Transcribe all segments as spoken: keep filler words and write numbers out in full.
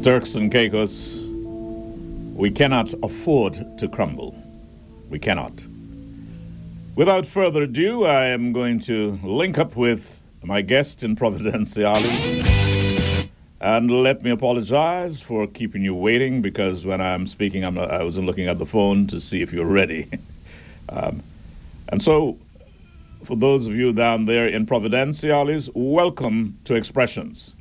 Turks and Caicos, we cannot afford to crumble. We cannot. Without further ado, I am going to link up with my guest in Providenciales. And let me apologize for keeping you waiting, because when I'm speaking, I'm not, I wasn't looking at the phone to see if you're ready. um, and so, for those of you down there in Providenciales, welcome to Expressions.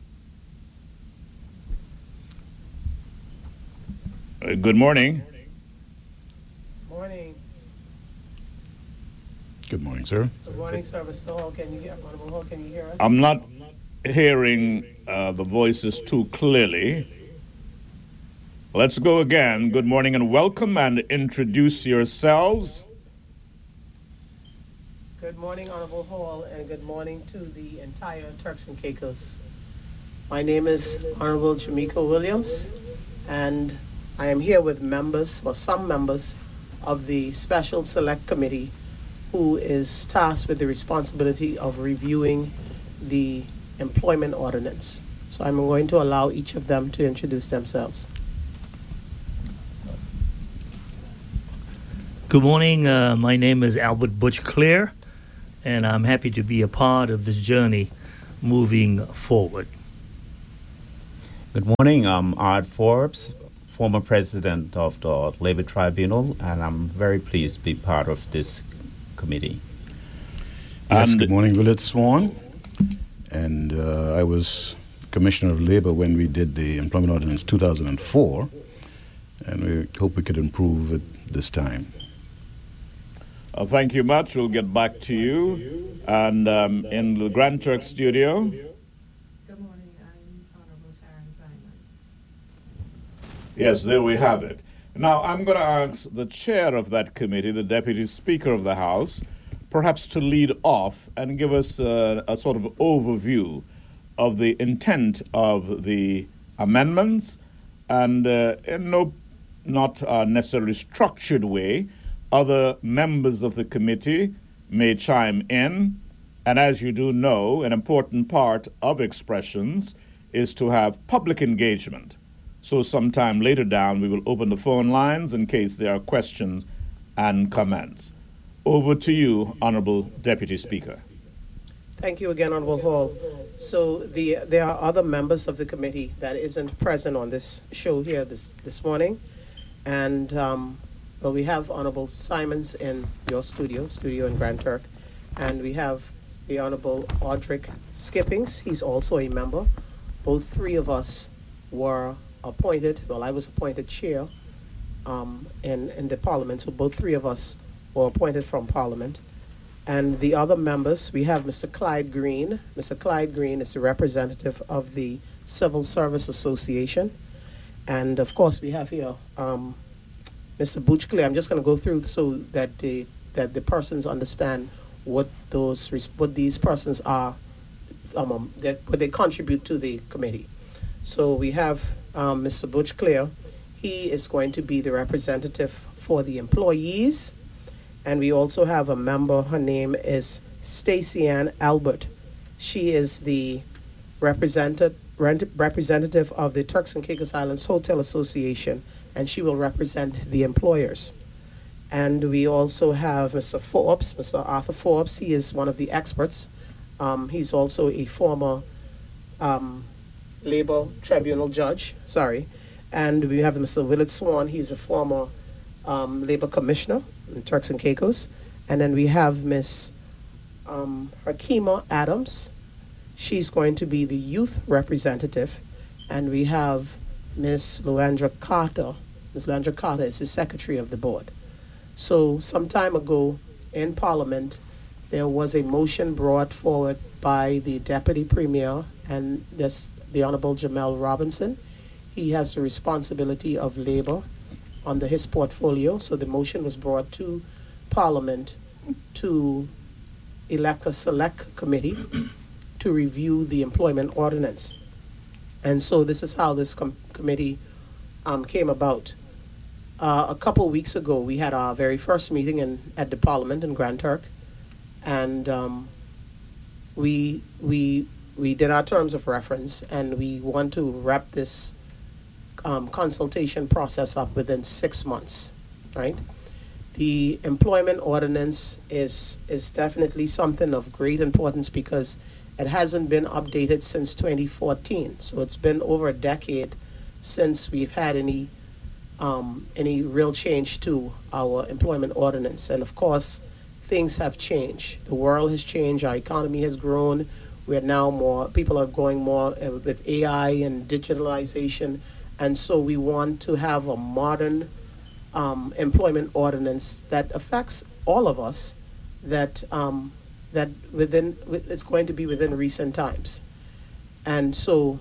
Uh, good morning. Morning. Good morning, sir. Good morning, sir. Mister Hall, can you hear, Honorable Hall, can you hear us? I'm not hearing uh, the voices too clearly. Let's go again. Good morning and welcome, and introduce yourselves. Good morning, Honorable Hall, and good morning to the entire Turks and Caicos. My name is Honorable Jamaica Williams, and I am here with members, or some members, of the Special Select Committee, who is tasked with the responsibility of reviewing the employment ordinance. So I'm going to allow each of them to introduce themselves. Good morning. Uh, my name is Albert Butch Clear, and I'm happy to be a part of this journey moving forward. Good morning. I'm Art Forbes, former president of the Labor Tribunal, and I'm very pleased to be part of this committee. Yes, good morning, Willard Swan. And uh, I was Commissioner of Labor when we did the Employment Ordinance two thousand four, and we hope we could improve it this time. Uh, thank you much. We'll get back to you. And um, in the Grand Turk studio. Good morning. I'm Honorable Sharon Simons. Yes, there we have it. Now, I'm going to ask the chair of that committee, the Deputy Speaker of the House, perhaps to lead off and give us a, a sort of overview of the intent of the amendments, and uh, in no not uh, necessarily structured way, other members of the committee may chime in. And as you do know, an important part of Expressions is to have public engagement. So sometime later down, we will open the phone lines in case there are questions and comments. Over to you, Honorable Deputy Speaker. Thank you again, Honorable Hall. So the there are other members of the committee that isn't present on this show here this, this morning. And, um, well, we have Honorable Simons in your studio, studio in Grand Turk. And we have the Honorable Audric Skippings. He's also a member. Both three of us were appointed, well, I was appointed chair um, in, in the Parliament, so both three of us were appointed from Parliament. And the other members, we have Mister Clyde Green. Mister Clyde Green is the representative of the Civil Service Association. And of course, we have here um, Mister Butch Clear. I'm just going to go through so that the, that the persons understand what those what these persons are, um, that, what they contribute to the committee. So we have um, Mister Butch Clear. He is going to be the representative for the employees. And we also have a member, her name is Stacey Ann Albert. She is the representative, representative of the Turks and Caicos Islands Hotel Association, and she will represent the employers. And we also have Mister Forbes, Mister Arthur Forbes. He is one of the experts. Um, he's also a former um, Labor Tribunal judge, sorry. And we have Mister Willard Swan. He's a former um, Labor Commissioner in Turks and Caicos. And then we have Miss um, Hakima Adams. She's going to be the youth representative. And we have Miss Luandra Carter. Miss Luandra Carter is the secretary of the board. So some time ago in Parliament, there was a motion brought forward by the Deputy Premier and this, the Honorable Jamel Robinson. He has the responsibility of labor under his portfolio. So the motion was brought to Parliament to elect a select committee to review the employment ordinance. And so this is how this com- committee um, came about. Uh, a couple weeks ago, we had our very first meeting in, at the Parliament in Grand Turk, and um, we we we did our terms of reference, and we want to wrap this um, consultation process up within six months, right? The employment ordinance is is definitely something of great importance because it hasn't been updated since twenty fourteen. So it's been over a decade since we've had any um, any real change to our employment ordinance. And of course, things have changed. The world has changed. Our economy has grown. We're now more, people are going more uh, with A I and digitalization. And so we want to have a modern um, employment ordinance that affects all of us, that um, that within, it's going to be within recent times. And so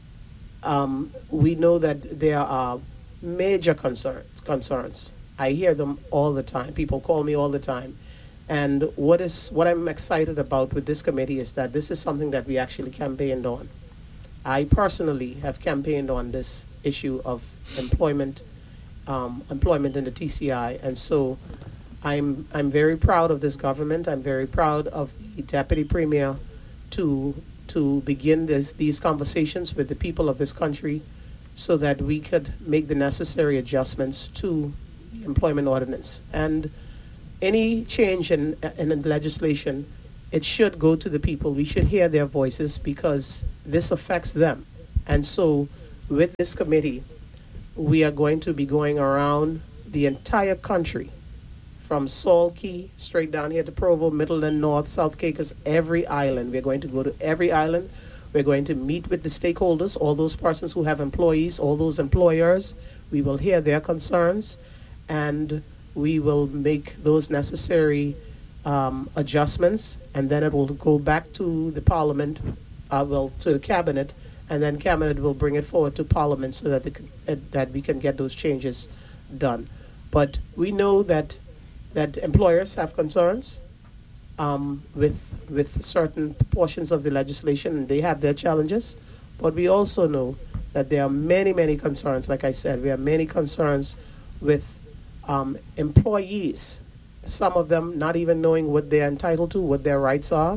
um, we know that there are major concerns, concerns. I hear them all the time. People call me all the time. And what is what I'm excited about with this committee is that this is something that we actually campaigned on. I personally have campaigned on this issue of employment, um, employment in the T C I, and so I'm I'm very proud of this government. I'm very proud of the Deputy Premier to to begin this these conversations with the people of this country, so that we could make the necessary adjustments to the employment ordinance. And any change in, in the legislation, it should go to the people. We should hear their voices because this affects them. And so with this committee, we are going to be going around the entire country, from Salt Key straight down here to Provo, Middleland, North, South Caicos, every island. We're going to go to every island. We're going to meet with the stakeholders, all those persons who have employees, all those employers. We will hear their concerns, and we will make those necessary um, adjustments, and then it will go back to the Parliament, uh, well, to the Cabinet, and then Cabinet will bring it forward to Parliament so that, they can, uh, that we can get those changes done. But we know that that employers have concerns um, with with certain portions of the legislation, and they have their challenges. But we also know that there are many, many concerns. Like I said, we have many concerns with Um, employees, some of them not even knowing what they're entitled to, what their rights are.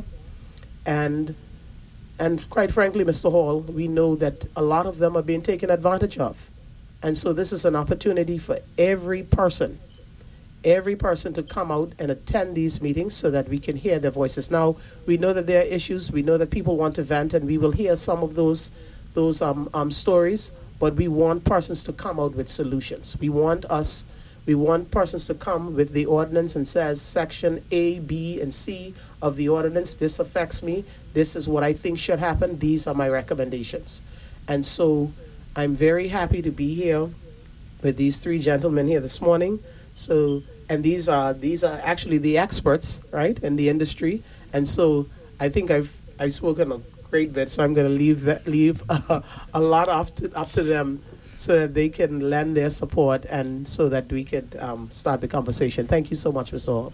And and quite frankly, Mister Hall, we know that a lot of them are being taken advantage of. And so this is an opportunity for every person, every person to come out and attend these meetings so that we can hear their voices. Now, we know that there are issues. We know that people want to vent, and we will hear some of those, those um, um, stories, but we want persons to come out with solutions. We want us We want persons to come with the ordinance and says section A, B, and C of the ordinance, this affects me, this is what I think should happen, these are my recommendations. And so I'm very happy to be here with these three gentlemen here this morning. So, and these are these are actually the experts, right, in the industry. And so I think I've I've spoken a great bit, so I'm going to leave that, leave uh, a lot up to up to them, so that they can lend their support and so that we could um, start the conversation. Thank you so much, Mister Hall.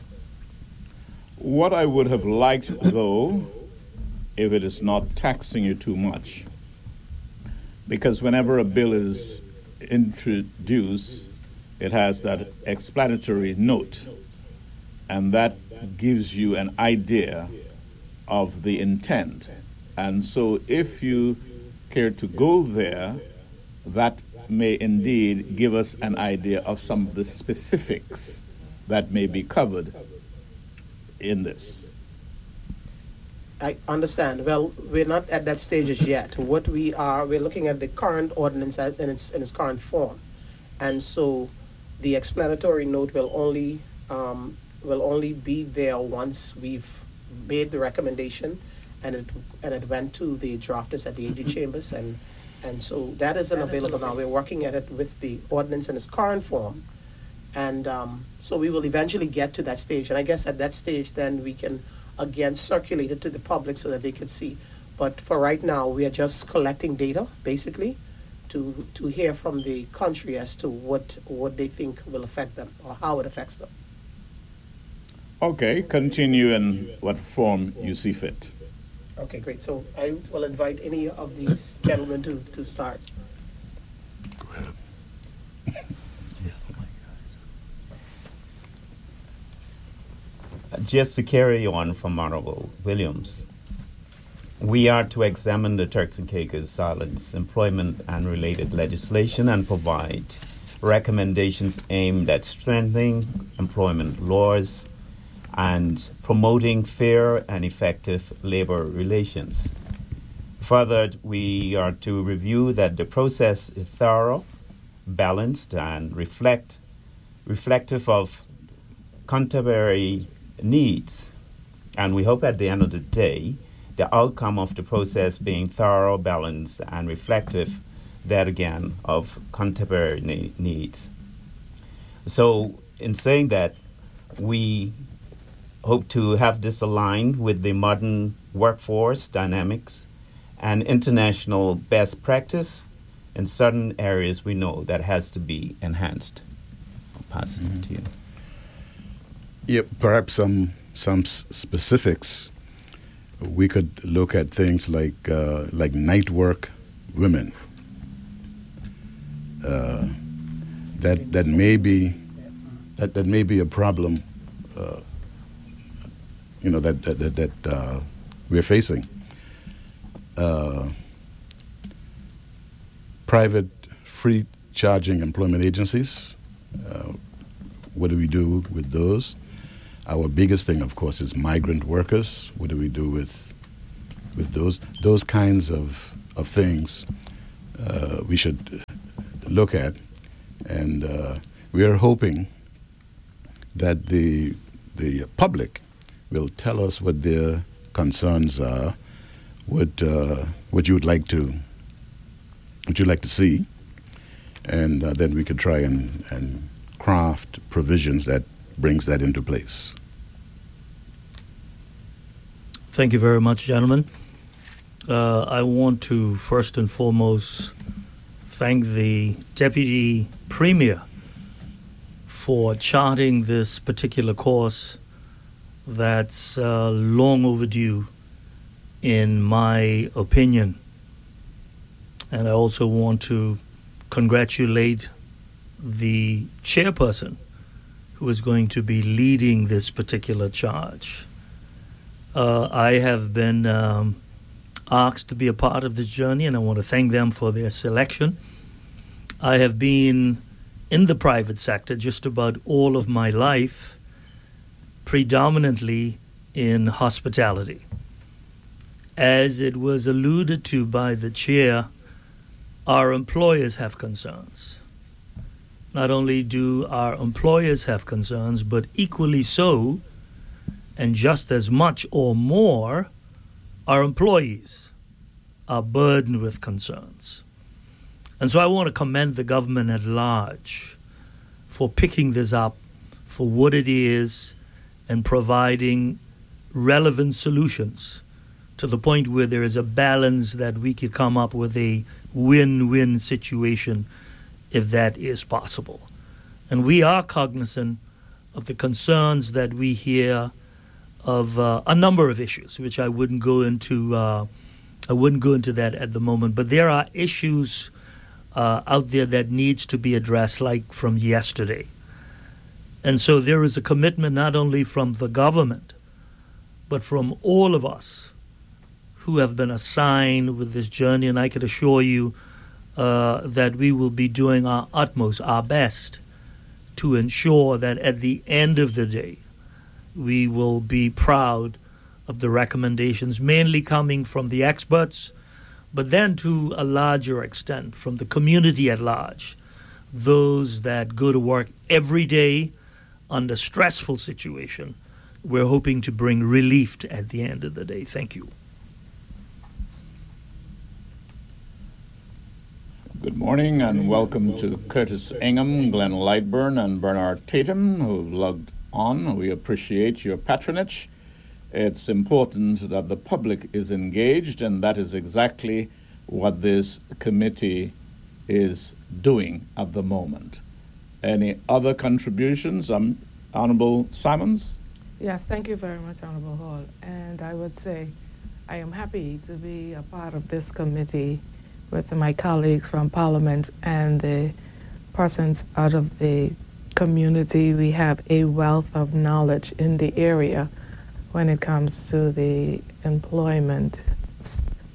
What I would have liked, though, if it is not taxing you too much, because whenever a bill is introduced, it has that explanatory note, and that gives you an idea of the intent. And so if you care to go there, that may indeed give us an idea of some of the specifics that may be covered in this. I understand. Well, we're not at that stage as yet. What we are, we're looking at the current ordinance as, in its in its current form, and so the explanatory note will only um, will only be there once we've made the recommendation, and it and it went to the drafters at the A G chambers, and. And so that isn't available now. We're working at it with the ordinance in its current form. And um, so we will eventually get to that stage. And I guess at that stage, then we can, again, circulate it to the public so that they can see. But for right now, we are just collecting data, basically, to to hear from the country as to what, what they think will affect them or how it affects them. Okay, continue in what form you see fit. Okay, great. So I will invite any of these gentlemen to, to start. Go ahead. Just to carry on from Honorable Williams, we are to examine the Turks and Caicos Islands employment and related legislation and provide recommendations aimed at strengthening employment laws and promoting fair and effective labor relations. Further, we are to review that the process is thorough, balanced, and reflect reflective of contemporary needs. And we hope at the end of the day, the outcome of the process being thorough, balanced, and reflective, that again, of contemporary ne- needs. So in saying that, we hope to have this aligned with the modern workforce dynamics and international best practice in certain areas we know that has to be enhanced. I'll pass it mm-hmm. to you. Yeah, perhaps some some s- specifics. We could look at things like uh, like night work women. Uh, that that may be that, that may be a problem. Uh, you know that that that, that uh, we're facing. Uh, private free charging employment agencies. Uh, what do we do with those? Our biggest thing, of course, is migrant workers. What do we do with with those those kinds of of things? Uh, we should look at, and uh, we are hoping that the the public will tell us what their concerns are, what uh, what you would like to what you'd like to see, and uh, then we could try and, and craft provisions that brings that into place. Thank you very much, gentlemen. Uh, I want to first and foremost thank the Deputy Premier for charting this particular course that's uh, long overdue, in my opinion. And I also want to congratulate the chairperson who is going to be leading this particular charge. Uh, I have been um, asked to be a part of this journey, and I want to thank them for their selection. I have been in the private sector just about all of my life, predominantly in hospitality. As it was alluded to by the chair, our employers have concerns. Not only do our employers have concerns, but equally so, and just as much or more, our employees are burdened with concerns. And so I want to commend the government at large for picking this up for what it is and providing relevant solutions to the point where there is a balance that we could come up with a win-win situation if that is possible. And we are cognizant of the concerns that we hear of uh, a number of issues, which I wouldn't go into. Uh, I wouldn't go into that at the moment. But there are issues uh, out there that needs to be addressed, like from yesterday. And so there is a commitment not only from the government, but from all of us who have been assigned with this journey. And I can assure you uh, that we will be doing our utmost, our best, to ensure that at the end of the day, we will be proud of the recommendations, mainly coming from the experts, but then to a larger extent from the community at large, those that go to work every day under stressful situation. We're hoping to bring relief to, at the end of the day. Thank you. Good morning and welcome to Curtis Ingham, Glenn Lightburn, and Bernard Tatum, who logged on. We appreciate your patronage. It's important that the public is engaged, and that is exactly what this committee is doing at the moment. Any other contributions? Um, Honorable Simons? Yes, thank you very much, Honorable Hall. And I would say I am happy to be a part of this committee with my colleagues from Parliament and the persons out of the community. We have a wealth of knowledge in the area when it comes to the employment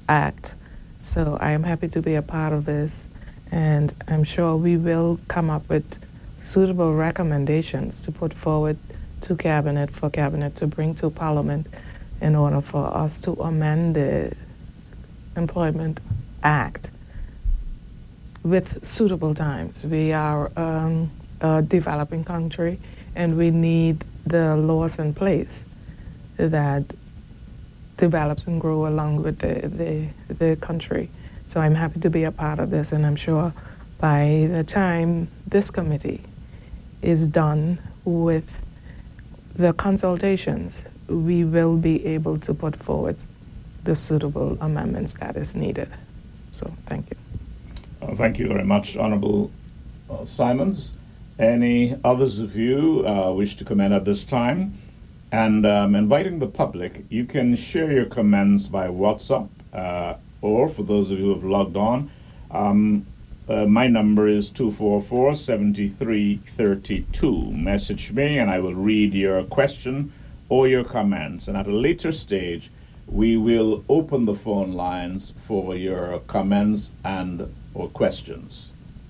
Act. So I am happy to be a part of this, and I'm sure we will come up with suitable recommendations to put forward to Cabinet for Cabinet to bring to Parliament in order for us to amend the Employment Act with suitable times. We are um, a developing country, and we need the laws in place that develops and grow along with the, the, the country. So I'm happy to be a part of this, and I'm sure by the time this committee is done with the consultations, we will be able to put forward the suitable amendments that is needed. So thank you. Uh, thank you very much, Honourable uh, Simons. Any others of you uh, wish to comment at this time? And um, inviting the public, you can share your comments by WhatsApp, uh, or for those of you who have logged on, um, uh, my number is two four four, seven three three two. Message me and I will read your question or your comments. And at a later stage, we will open the phone lines for your comments and or questions.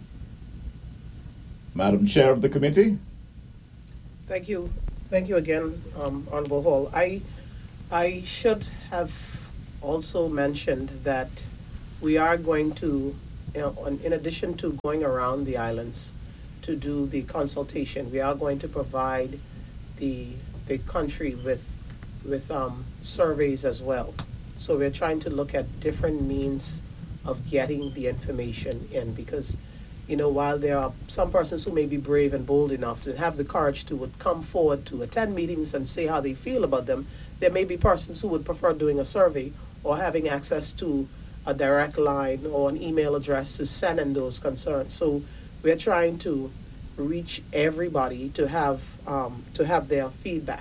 Madam Chair of the committee. Thank you. Thank you again, um, Honorable Hall. I, I should have also mentioned that we are going to, you know, in addition to going around the islands to do the consultation, we are going to provide the, the country with, with um, surveys as well. So we're trying to look at different means of getting the information in, because you know, while there are some persons who may be brave and bold enough to have the courage to would come forward to attend meetings and say how they feel about them, there may be persons who would prefer doing a survey or having access to a direct line or an email address to send in those concerns. So we're trying to reach everybody to have um, to have their feedback.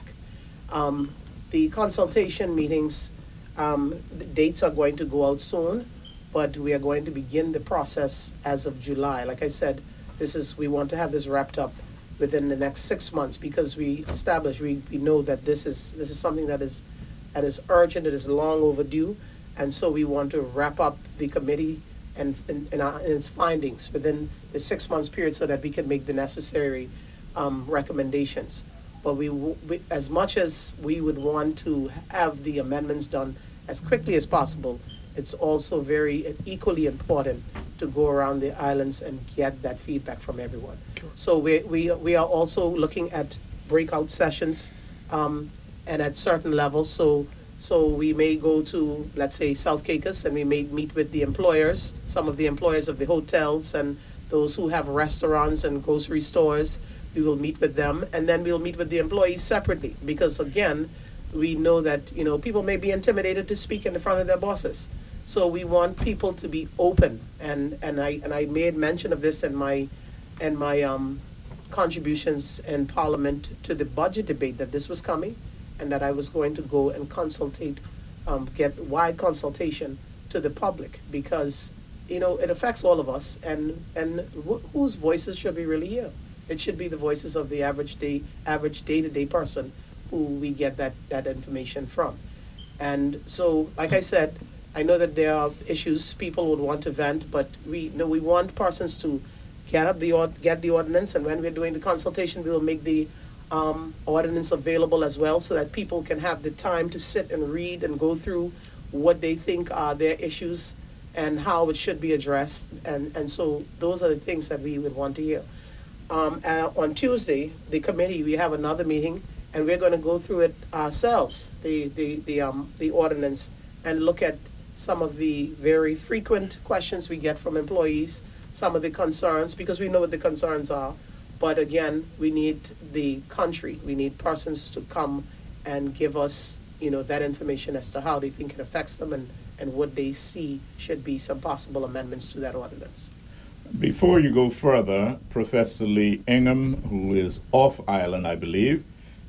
Um, the consultation meetings, um, the dates are going to go out soon, but we are going to begin the process as of July. Like I said, this is we want to have this wrapped up within the next six months because we established we, we know that this is this is something that is that is urgent, that is long overdue, and so we want to wrap up the committee and and, and, uh, and its findings within the six months period so that we can make the necessary um, recommendations. But we, we as much as we would want to have the amendments done as quickly as possible, it's also very equally important to go around the islands and get that feedback from everyone. Sure. So we, we, we are also looking at breakout sessions um, and at certain levels. So, so we may go to, let's say, South Caicos, and we may meet with the employers, some of the employers of the hotels and those who have restaurants and grocery stores. We will meet with them, and then we'll meet with the employees separately because, again, we know that, you know, people may be intimidated to speak in the front of their bosses. So we want people to be open, and, and I and I made mention of this in my in my um, contributions in Parliament to the budget debate, that this was coming, and that I was going to go and consultate, um, get wide consultation to the public, because you know it affects all of us, and and wh- whose voices should we really hear? It should be the voices of the average day average day-to-day person who we get that that information from. And so, like I said, I know that there are issues people would want to vent, but we you know we want persons to get up the get the ordinance, and when we're doing the consultation, we will make the um, ordinance available as well, so that people can have the time to sit and read and go through what they think are their issues and how it should be addressed. And and so those are the things that we would want to hear. Um, uh, on Tuesday, the committee, we have another meeting, and we're going to go through it ourselves, the the the um the ordinance, and look at some of the very frequent questions we get from employees, some of the concerns, because we know what the concerns are. But again, we need the country, we need persons to come and give us, you know, that information as to how they think it affects them, and, and what they see should be some possible amendments to that ordinance. Before you go further, Professor Lee Ingham, who is off island, I believe,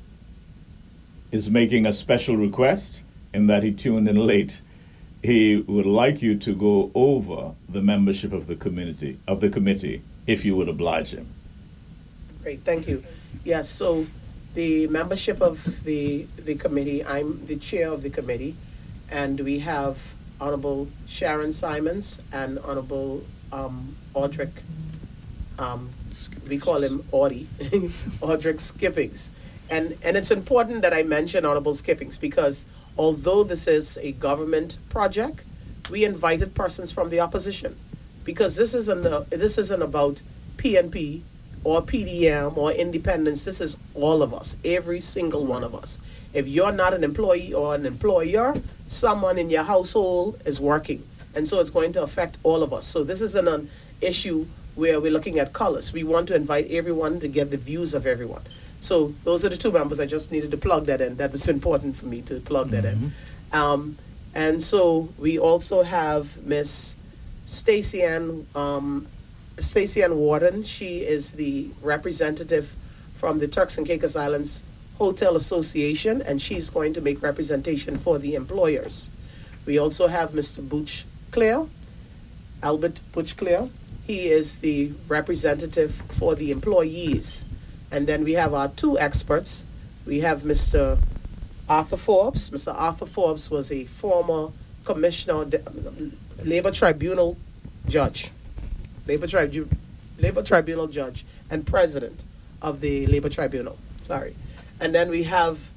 is making a special request in that he tuned in late. He would like you to go over the membership of the community of the committee, if you would oblige him. Great, thank you. Yes, so the membership of the the committee, I'm the chair of the committee, and we have Honorable Sharon Simons and Honorable um, Audric, um, we call him Audie, Audric Skippings. And, and it's important that I mention Honorable Skippings because although this is a government project, we invited persons from the opposition because this isn't, a, this isn't about P N P or P D M or independence. This is all of us, every single one of us. If you're not an employee or an employer, someone in your household is working. And so it's going to affect all of us. So this isn't an issue where we're looking at colors. We want to invite everyone to get the views of everyone. So those are the two members. I just needed to plug that in. That was important for me to plug that in. Um, and so we also have Miss Stacey Ann, um, Stacey Ann Warden. She is the representative from the Turks and Caicos Islands Hotel Association, and she's going to make representation for the employers. We also have Mister Butch Clare, Albert Butch Clare. He is the representative for the employees. And then we have our two experts. We have Mister Arthur Forbes. Mister Arthur Forbes was a former commissioner, Labor Tribunal judge, Labor, Tribu- Labor Tribunal judge, and president of the Labor Tribunal. Sorry. And then we have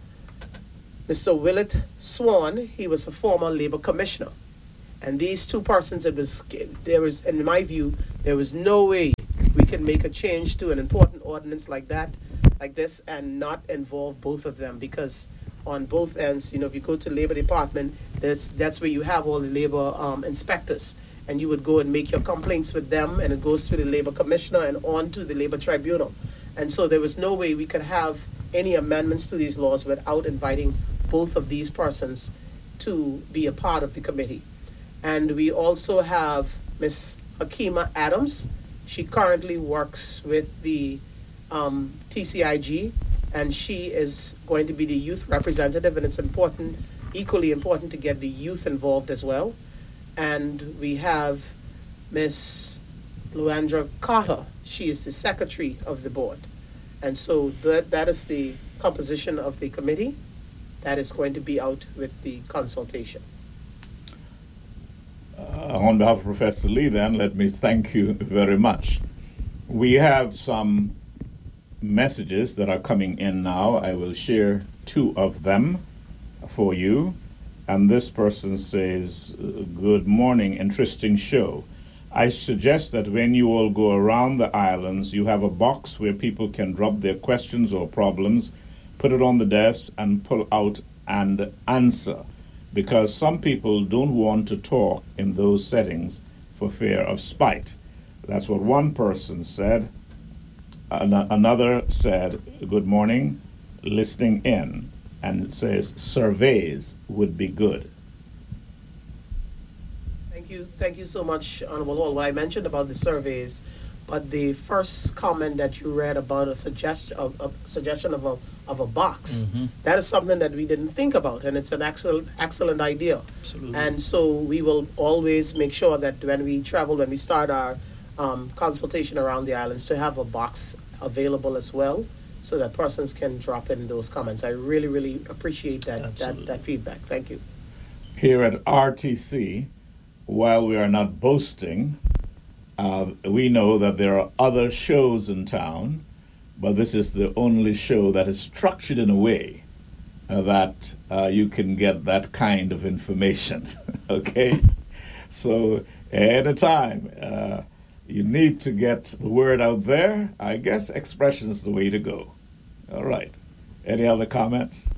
Mister Willett Swan. He was a former labor commissioner. And these two persons, it was, there was, in my view, there was no way we can make a change to an important ordinance like that, like this, and not involve both of them, because on both ends, you know, if you go to the Labor Department, that's that's where you have all the labor um, inspectors, and you would go and make your complaints with them, and it goes to the Labor Commissioner and on to the Labor Tribunal. And so there was no way we could have any amendments to these laws without inviting both of these persons to be a part of the committee. And we also have Miss Hakima Adams. She currently works with the um, T C I G, and she is going to be the youth representative, and it's important, equally important, to get the youth involved as well. And we have Miss Luandra Carter. She is the secretary of the board. And so that, that is the composition of the committee that is going to be out with the consultation. Uh, on behalf of Professor Lee, then, let me thank you very much. We have some messages that are coming in now. I will share two of them for you. And this person says, good morning, interesting show. I suggest that when you all go around the islands, you have a box where people can drop their questions or problems, put it on the desk, and pull out and answer. Because some people don't want to talk in those settings for fear of spite. That's what one person said. An- another said, good morning, listening in, and says surveys would be good. Thank you, thank you so much, Honorable Hall. Well, I mentioned about the surveys, but the first comment that you read about a suggestion of a suggestion of a of a box, Mm-hmm. that is something that we didn't think about, and it's an excellent excellent idea. Absolutely. And so we will always make sure that when we travel, when we start our um, consultation around the islands, to have a box available as well, so that persons can drop in those comments. I really, really appreciate that Absolutely. that, that feedback. Thank you. Here at R T C, while we are not boasting, uh, we know that there are other shows in town, but this is the only show that is structured in a way uh, that uh, you can get that kind of information. Okay? So, at a time, uh, you need to get the word out there. I guess expression is the way to go. All right. Any other comments?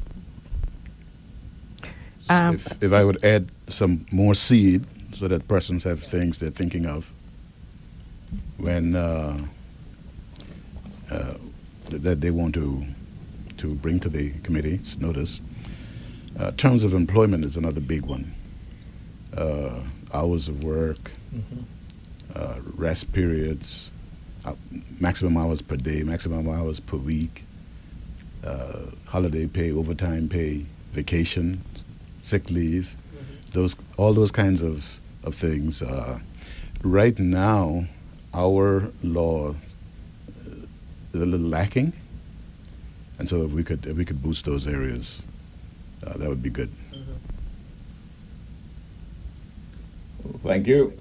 Um, if, if I would add some more seed so that persons have things they're thinking of when uh, uh, th- that they want to to bring to the committee's notice. Uh, terms of employment is another big one. Uh, hours of work, Mhm. uh, rest periods, uh, maximum hours per day, maximum hours per week, uh, holiday pay, overtime pay, vacation, sick leave, those all those kinds of, of things. Uh, right now, our law uh, is a little lacking, and so if we could if we could boost those areas, uh, that would be good. Thank you.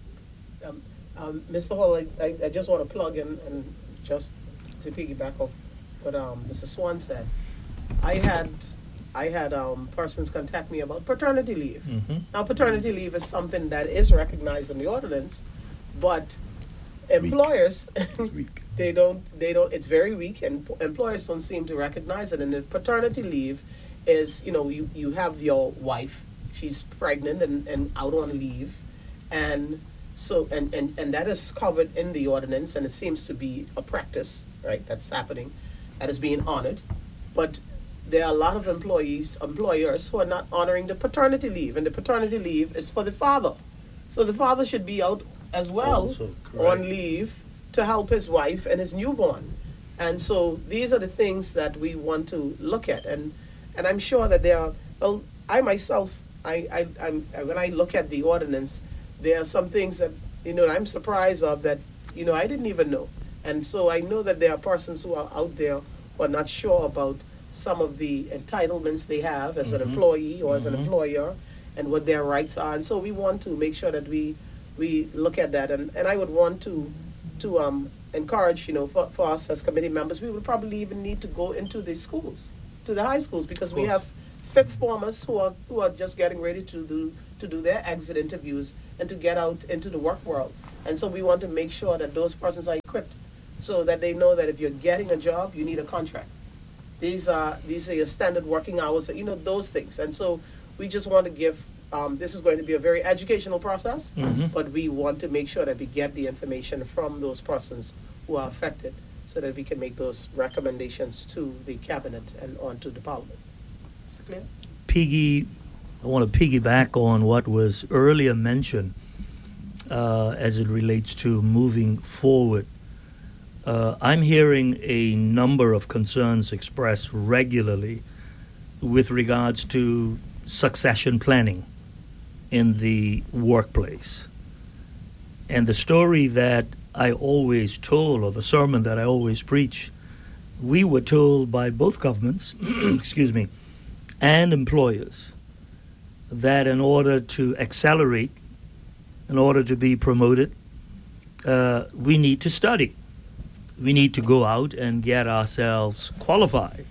Um, um, Mister Hall, I, I, I just want to plug in and just to piggyback off what um, Mister Swan said. I had I had um, persons contact me about paternity leave. Mm-hmm. Now, paternity leave is something that is recognized in the ordinance, but employers Weak. they don't they don't. It's very weak, and employers don't seem to recognize it. And the paternity leave is, you know, you, you have your wife, she's pregnant and, and out on leave, and so and, and, and that is covered in the ordinance, and it seems to be a practice, right? That's happening, that is being honored, but there are a lot of employees, employers who are not honoring the paternity leave, and the paternity leave is for the father. So the father should be out as well Also, on leave to help his wife and his newborn. And so these are the things that we want to look at. And and I'm sure that there are, well, I myself, I, I, I'm, when I look at the ordinance, there are some things that, you know, I'm surprised of that, you know, I didn't even know. And so I know that there are persons who are out there who are not sure about some of the entitlements they have as Mhm. an employee or as an Mhm. employer and what their rights are. And so we want to make sure that we we look at that. And, and I would want to to um, encourage, you know, for, for us as committee members, we would probably even need to go into the schools, to the high schools, because we have fifth formers who are who are just getting ready to do to do their exit interviews and to get out into the work world. And so we want to make sure that those persons are equipped so that they know that if you're getting a job, you need a contract. These are these are your standard working hours, you know, those things. And so we just want to give, um, this is going to be a very educational process, Mhm. but we want to make sure that we get the information from those persons who are affected so that we can make those recommendations to the cabinet and on to the parliament. Mister Clear? Piggy, I want to piggyback on what was earlier mentioned uh, as it relates to moving forward. Uh, I'm hearing a number of concerns expressed regularly with regards to succession planning in the workplace. And the story that I always told, or the sermon that I always preach, we were told by both governments, excuse me, and employers that in order to accelerate, in order to be promoted, uh, we need to study. We need to go out and get ourselves qualified.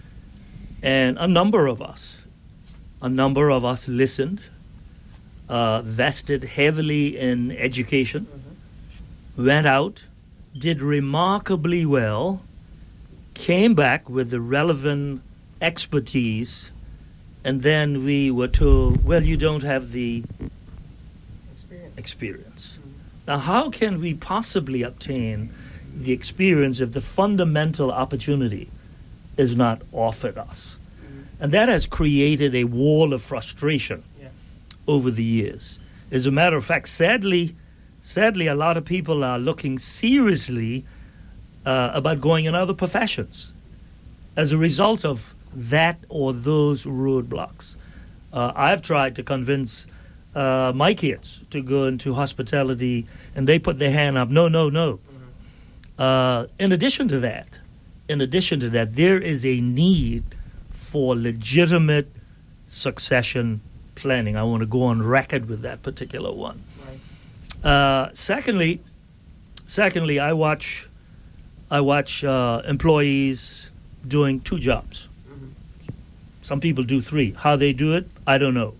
And a number of us, a number of us listened, uh, vested heavily in education, went out, did remarkably well, came back with the relevant expertise, and then we were told, well, you don't have the Experience. experience. Now, how can we possibly obtain the experience if the fundamental opportunity is not offered us? And that has created a wall of frustration Yes. over the years. As a matter of fact, sadly, sadly, a lot of people are looking seriously uh, about going in other professions as a result of that or those roadblocks. Uh, I've tried to convince uh, my kids to go into hospitality, and they put their hand up, no, no, no. Uh, in addition to that, in addition to that, there is a need for legitimate succession planning. I want to go on record with that particular one. Right. Uh, secondly, secondly, I watch, I watch uh, employees doing two jobs. Some people do three. How they do it, I don't know.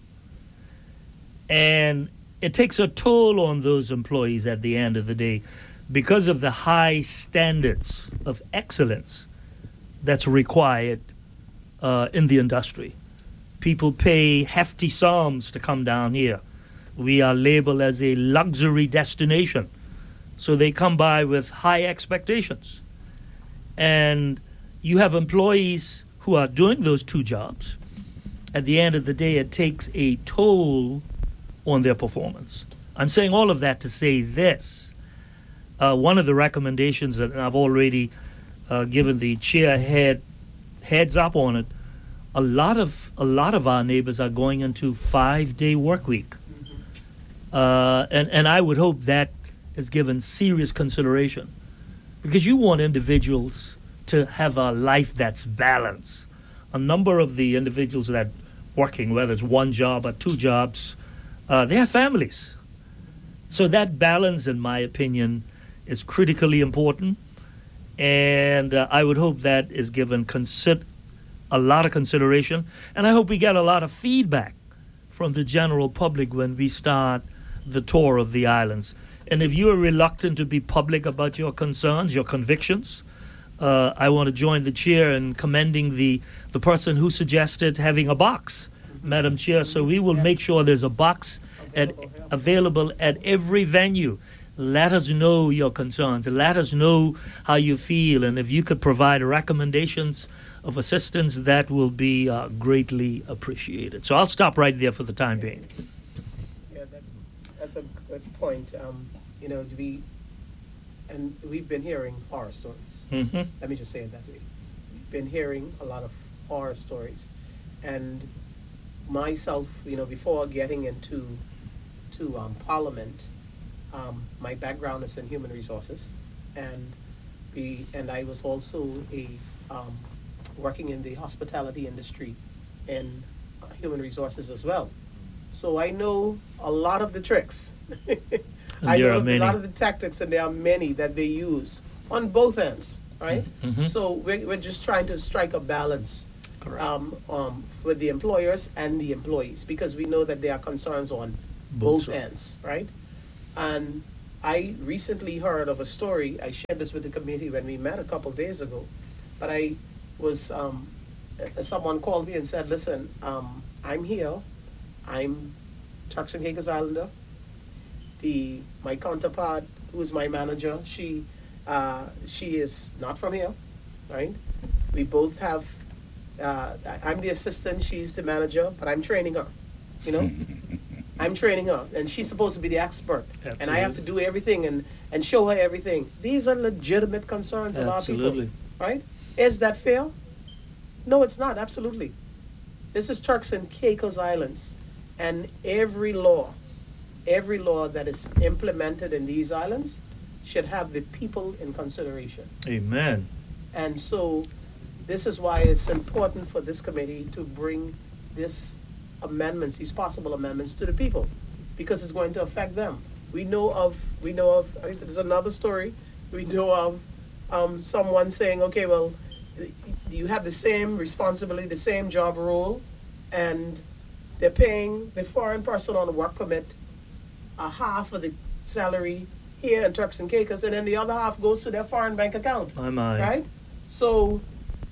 And it takes a toll on those employees at the end of the day because of the high standards of excellence that's required uh, in the industry. People pay hefty sums to come down here. We are labeled as a luxury destination. So they come by with high expectations. And you have employees who are doing those two jobs. At the end of the day, it takes a toll on their performance. I'm saying all of that to say this. Uh, one of the recommendations that I've already uh, given the chair head heads up on it, a lot of a lot of our neighbors are going into five-day work week. Uh, and, and I would hope that is given serious consideration because you want individuals to have a life that's balanced. A number of the individuals that are working, whether it's one job or two jobs, uh, they have families. So that balance, in my opinion, is critically important, and uh, I would hope that is given consider- a lot of consideration, and I hope we get a lot of feedback from the general public when we start the tour of the islands. And if you are reluctant to be public about your concerns, your convictions, uh, I want to join the chair in commending the, the person who suggested having a box, Madam Chair. So we will make sure there's a box at, available at every venue. Let us know your concerns. Let us know how you feel. And if you could provide recommendations of assistance, that will be uh, greatly appreciated. So I'll stop right there for the time being. Yeah, that's, that's a good point. Um, you know, we, and we've been hearing horror stories. Mm-hmm. Let me just say it that way. We've been hearing a lot of horror stories. And myself, you know, before getting into to um, Parliament, um, my background is in human resources, and the and I was also a um, working in the hospitality industry in uh, human resources as well. So I know a lot of the tricks. I there know are a many. lot of the tactics, and there are many that they use on both ends, right? Mhm. So we're, we're just trying to strike a balance Correct. um, um, with the employers and the employees, because we know that there are concerns on both Both ends, right? And I recently heard of a story. I shared this with the committee when we met a couple days ago, but I was um, uh, someone called me and said, "Listen, um, I'm here. I'm Turks and Caicos Islander. The my counterpart, who's my manager, she uh, she is not from here, right? We both have. Uh, I- I'm the assistant. She's the manager, but I'm training her. You know." I'm training her, and she's supposed to be the expert. And I have to do everything and, and show her everything. These are legitimate concerns of our people, Absolutely. right? Is that fair? No, it's not, absolutely. This is Turks and Caicos Islands, and every law, every law that is implemented in these islands should have the people in consideration. Amen. And so this is why it's important for this committee to bring this amendments, these possible amendments to the people, because it's going to affect them. We know of, we know of, I think there's another story, we know of um, someone saying, okay, well, you have the same responsibility, the same job role, and they're paying the foreign person on a work permit a half of the salary here in Turks and Caicos, and then the other half goes to their foreign bank account. My, my. Right? So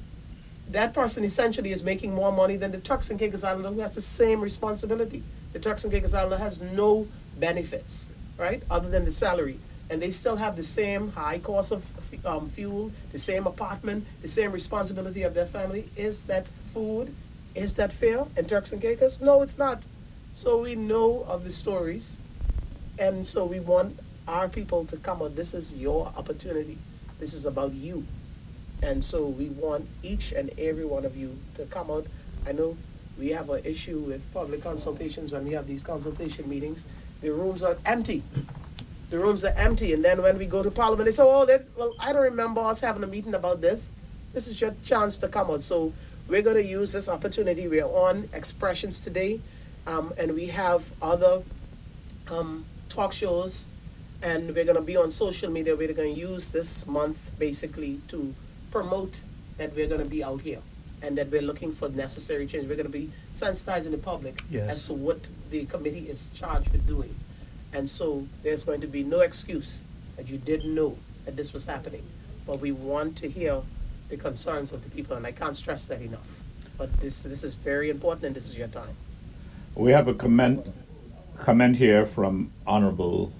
that person essentially is making more money than the Turks and Caicos Islander, who has the same responsibility. The Turks and Caicos Islander has no benefits, right, other than the salary. And they still have the same high cost of um, fuel, the same apartment, the same responsibility of their family. Is that food? Is that fair in Turks and Caicos? No, it's not. So we know of the stories, and so we want our people to come out. This is your opportunity. This is about you. And so we want each and every one of you to come out. I know we have an issue with public consultations when we have these consultation meetings. The rooms are empty. The rooms are empty. And then when we go to Parliament, they say, oh, that, well, I don't remember us having a meeting about this. This is your chance to come out. So we're going to use this opportunity. We're on Expressions today, um, and we have other um, talk shows, and we're going to be on social media. We're going to use this month basically to promote that we're going to be out here and that we're looking for necessary change. We're going to be sensitizing the public Yes. as to what the committee is charged with doing. And so there's going to be no excuse that you didn't know that this was happening. But we want to hear the concerns of the people, and I can't stress that enough. But this this is very important, and this is your time. We have a comment comment here from Honorable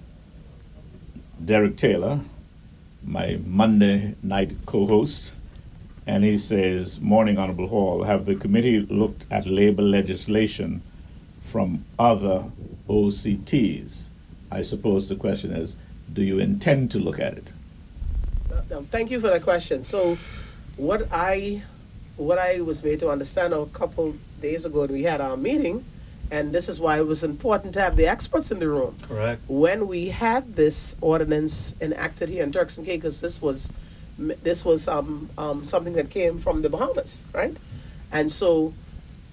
Derek Taylor, my Monday night co-host, and he says, morning, Honorable Hall, have the committee looked at labor legislation from other O C Ts? I suppose the question is, do you intend to look at it? Uh, now, thank you for that question. So what I what I was made to understand a couple days ago when we had our meeting, and this is why it was important to have the experts in the room. Correct. When we had this ordinance enacted here in Turks and Caicos, this was this was um, um, something that came from the Bahamas, right? And so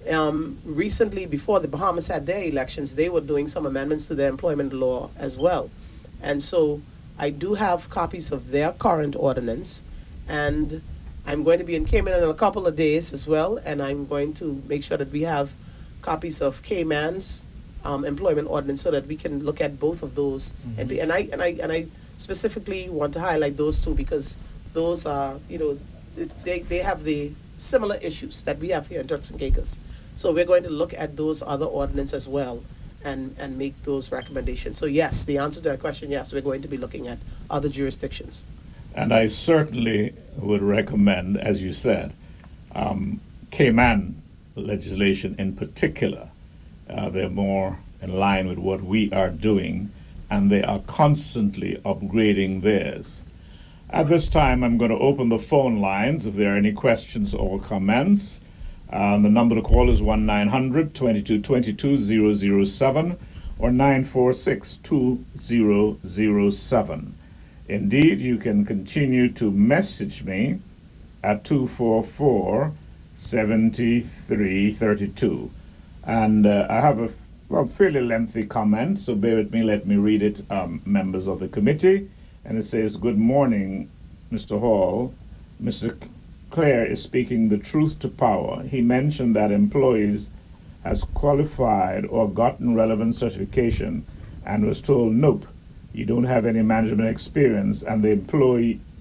um, recently, before the Bahamas had their elections, they were doing some amendments to their employment law as well. And so I do have copies of their current ordinance, and I'm going to be in Cayman in a couple of days as well, and I'm going to make sure that we have copies of Cayman's um, employment ordinance so that we can look at both of those. Mm-hmm. And, be, and I and I and I specifically want to highlight those two because those are, you know, they they have the similar issues that we have here in Turks and Caicos. So we're going to look at those other ordinances as well and, and make those recommendations. So yes, the answer to that question, yes, we're going to be looking at other jurisdictions. And I certainly would recommend, as you said, um, Cayman legislation in particular. Uh, they're more in line with what we are doing, and they are constantly upgrading theirs. At this time, I'm going to open the phone lines if there are any questions or comments. Uh, the number to call is one nine hundred, twenty-two twenty-two, zero zero seven or nine four six, two zero zero seven. Indeed, you can continue to message me at two four four, seven three three two. And uh, I have a well, fairly lengthy comment, so bear with me, let me read it, um, members of the committee. And it says, "Good morning, Mister Hall. Mister Clare is speaking the truth to power. He mentioned that employees has qualified or gotten relevant certification and was told, nope, you don't have any management experience, and the employee